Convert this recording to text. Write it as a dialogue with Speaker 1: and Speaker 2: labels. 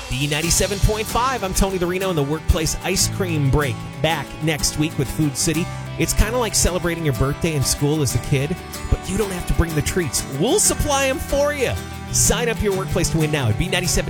Speaker 1: B97.5, I'm Tony the Reno in the Workplace Ice Cream Break. Back next week with Food City. It's kind of like celebrating your birthday in school as a kid, but you don't have to bring the treats. We'll supply them for you. Sign up your workplace to win now at B97.